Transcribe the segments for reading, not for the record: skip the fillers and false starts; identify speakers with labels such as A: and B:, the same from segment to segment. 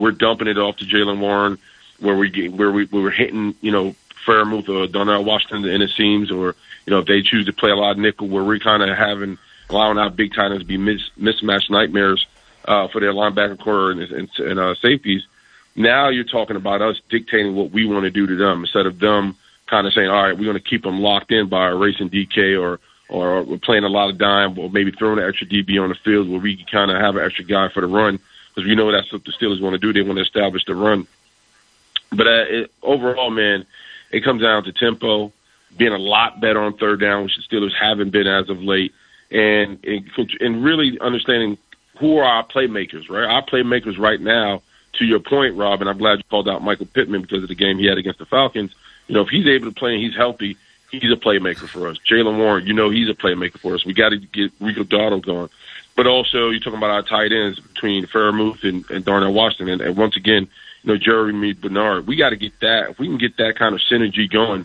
A: we're dumping it off to Jaylen Warren, where we're hitting, Fairmouth or Darnell Washington in the seams, or, if they choose to play a lot of nickel, where we're kind of allowing our big tight ends to be mismatched nightmares for their linebacker core and safeties. Now you're talking about us dictating what we want to do to them, instead of them kind of saying, all right, we're going to keep them locked in by erasing DK or we're playing a lot of dime, or maybe throwing an extra DB on the field where we can kind of have an extra guy for the run, because we know that's what the Steelers want to do. They want to establish the run. But overall, man, it comes down to tempo, being a lot better on third down, which the Steelers haven't been as of late, and really understanding who are our playmakers, right? Our playmakers right now, to your point, Rob, and I'm glad you called out Michael Pittman because of the game he had against the Falcons. If he's able to play and he's healthy, he's a playmaker for us. Jaylen Warren, he's a playmaker for us. We got to get Rico Dowdle going. But also, you're talking about our tight ends between Fairmouth and Darnell Washington. And once again, Jeremy Bernard. We got to get that. If we can get that kind of synergy going,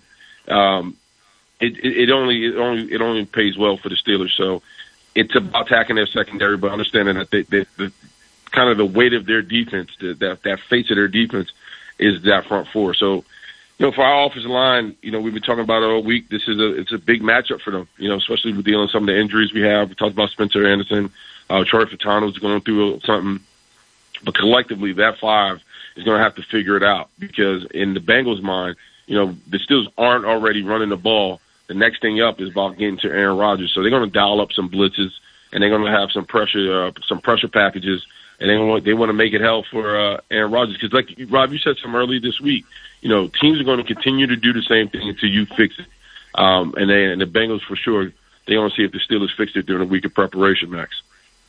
A: it only pays well for the Steelers. So it's about attacking their secondary, but understanding that the kind of the weight of their defense, that face of their defense, is that front four. So, for our offensive line, we've been talking about it all week. It's a big matchup for them, especially with dealing with some of the injuries we have. We talked about Spencer Anderson. Troy Fatano's going through something. But collectively, that five is going to have to figure it out, because in the Bengals' mind, the Steelers aren't already running the ball. The next thing up is about getting to Aaron Rodgers. So they're going to dial up some blitzes, and they're going to have some pressure packages, and they want to make it hell for Aaron Rodgers. Because, like, Rob, you said something earlier this week, teams are going to continue to do the same thing until you fix it. And the Bengals, for sure, they're going to see if the Steelers fix it during a week of preparation, Max.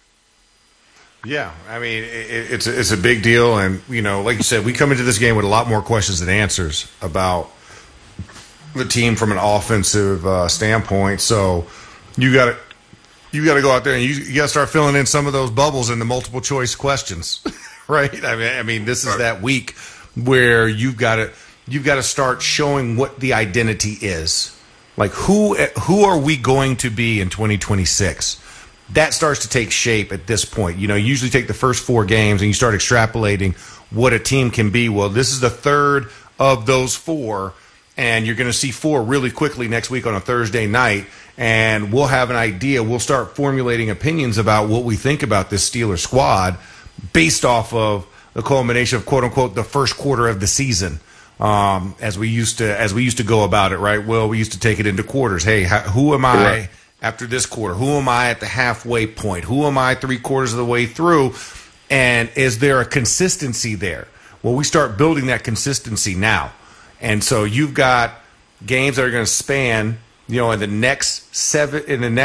B: Yeah, I mean, it's a big deal. And, like you said, we come into this game with a lot more questions than answers about the team from an offensive standpoint. So you got to go out there and you got to start filling in some of those bubbles in the multiple choice questions, right? I mean, this is that week where you've got to start showing what the identity is. Like, who are we going to be in 2026? That starts to take shape at this point. You usually take the first 4 games and you start extrapolating what a team can be. Well, this is the third of those 4, and you're going to see 4 really quickly next week on a Thursday night, and we'll have an idea. We'll start formulating opinions about what we think about this Steelers squad based off of the culmination of, quote unquote, the first quarter of the season, as we used to go about it, right? Well, we used to take it into quarters. Hey, who am I after this quarter? Who am I at the halfway point? Who am I 3/4 of the way through? And is there a consistency there? Well, we start building that consistency now. And so you've got games that are going to span, in the next 7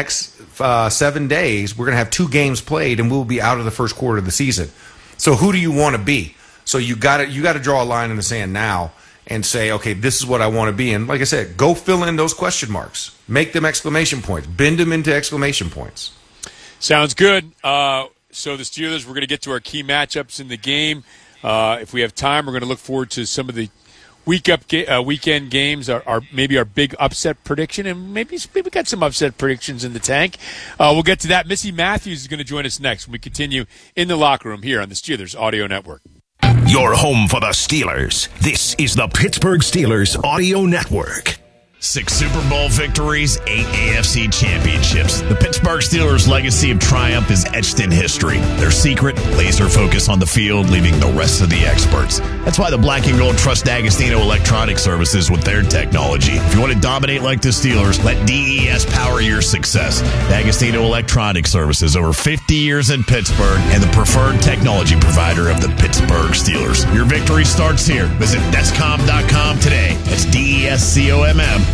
B: days, we're going to have 2 games played, and we'll be out of the first quarter of the season. So who do you want to be? So you got to draw a line in the sand now and say, okay, this is what I want to be. And like I said, go fill in those question marks. Make them exclamation points. Bend them into exclamation points.
C: Sounds good. So the Steelers, we're going to get to our key matchups in the game. If we have time, we're going to look forward to some of the weekend games, maybe our big upset prediction, and maybe we got some upset predictions in the tank. We'll get to that. Missy Matthews is going to join us next when we continue in the locker room here on the Steelers Audio Network.
D: Your home for the Steelers. This is the Pittsburgh Steelers Audio Network.
E: 6 Super Bowl victories, 8 AFC championships. The Pittsburgh Steelers' legacy of triumph is etched in history. Their secret, laser focus on the field, leaving the rest of the experts. That's why the Black and Gold trust D'Agostino Electronic Services with their technology. If you want to dominate like the Steelers, let DES power your success. D'Agostino Electronic Services, over 50 years in Pittsburgh, and the preferred technology provider of the Pittsburgh Steelers. Your victory starts here. Visit Descom.com today. That's DESCOMM.com.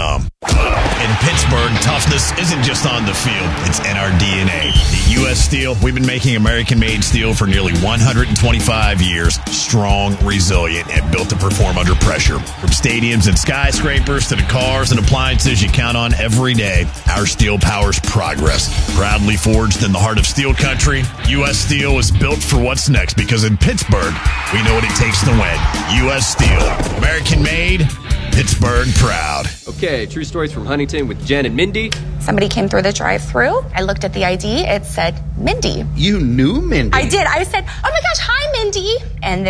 E: In Pittsburgh, toughness isn't just on the field, it's in our DNA. At U.S. Steel, we've been making American-made steel for nearly 125 years. Strong, resilient, and built to perform under pressure. From stadiums and skyscrapers to the cars and appliances you count on every day, our steel powers progress. Proudly forged in the heart of steel country, U.S. Steel is built for what's next, because in Pittsburgh, We know what it takes to win. U.S. Steel. American made, Pittsburgh proud.
F: Okay, true stories from Huntington with Jen and Mindy.
G: Somebody came through the drive-thru. I looked at the ID. It said Mindy.
H: You knew Mindy?
G: I did. I said, oh my gosh, hi, Mindy. And